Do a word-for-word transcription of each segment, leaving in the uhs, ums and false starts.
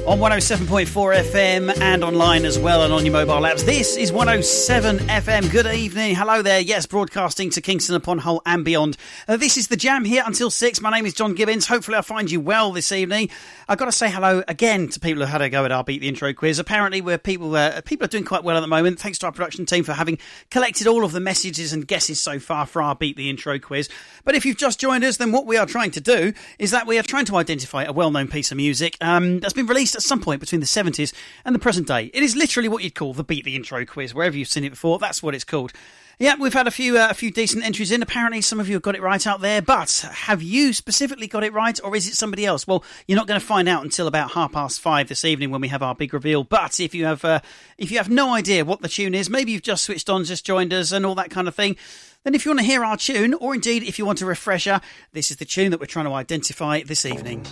on one oh seven point four F M and online as well and on your mobile apps. This is one oh seven F M. Good evening. Hello there. Yes, broadcasting to Kingston upon Hull and beyond. Uh, this is The Jam here until six. My name is John Gibbons. Hopefully I find you well this evening. I've got to say hello again to people who had a go at our Beat the Intro quiz. Apparently we're people, uh, people are doing quite well at the moment. Thanks to our production team for having collected all of the messages and guesses so far for our Beat the Intro quiz. But if you've just joined us, then what we are trying to do is that we are trying to identify a well-known piece of music um, that's been released at some point between the seventies and the present day. It is literally what you'd call the Beat the Intro quiz. Wherever you've seen it before, that's what it's called. Yeah, we've had a few uh, a few decent entries in. Apparently some of you have got it right out there, but have you specifically got it right, or is it somebody else? Well, you're not going to find out until about half past five this evening when we have our big reveal. But if you have uh, if you have no idea what the tune is, maybe you've just switched on, just joined us and all that kind of thing, then if you want to hear our tune, or indeed if you want a refresher, this is the tune that we're trying to identify this evening.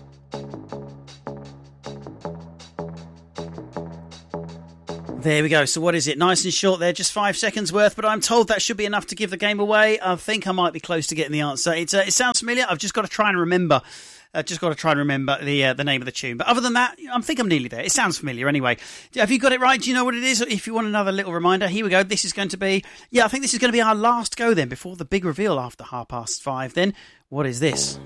There we go. So what is it? Nice and short there, just five seconds worth, but I'm told that should be enough to give the game away. I think I might be close to getting the answer. It's, uh, it sounds familiar. I've just got to try and remember. I've just got to try and remember the uh, the name of the tune. But other than that, I think I'm nearly there. It sounds familiar anyway. Have you got it right? Do you know what it is? If you want another little reminder, here we go. This is going to be, yeah, I think this is going to be our last go then, before the big reveal after half past five then. What is this?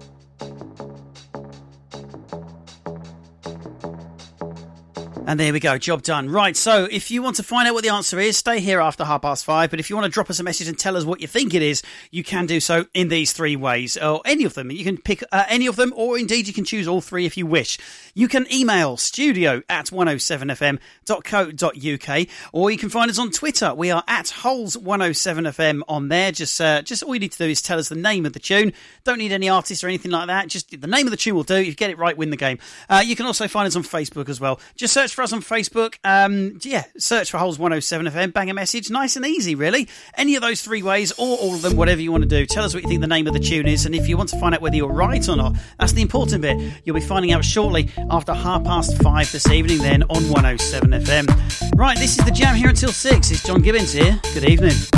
And there we go, job done. Right, so if you want to find out what the answer is, stay here after half past five. But if you want to drop us a message and tell us what you think it is, you can do so in these three ways, or any of them. You can pick uh, any of them, or indeed you can choose all three if you wish. You can email studio at one oh seven f m dot co dot u k, or you can find us on Twitter. We are at Holes one oh seven F M on there. Just, uh, just all you need to do is tell us the name of the tune. Don't need any artist or anything like that. Just the name of the tune will do. If you get it right, win the game. Uh, you can also find us on Facebook as well. Just search for us on Facebook. Um, yeah, search for Holes one oh seven F M, bang a message. Nice and easy, really. Any of those three ways, or all of them, whatever you want to do. Tell us what you think the name of the tune is, and if you want to find out whether you're right or not, that's the important bit. You'll be finding out shortly after half past five this evening then on one oh seven F M. Right, this is The Jam here until six. It's John Gibbons here. Good evening.